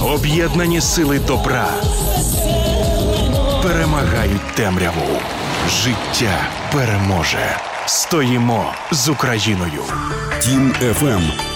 Об'єднані сили добра перемагають темряву. Життя переможе. Стоїмо з Україною. Тім FM